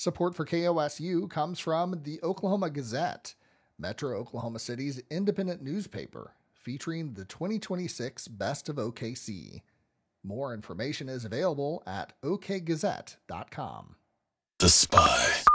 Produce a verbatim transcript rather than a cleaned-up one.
Support for K O S U comes from the Oklahoma Gazette, Metro Oklahoma City's independent newspaper, featuring the twenty twenty-six Best of O K C. More information is available at o k gazette dot com. The Spy.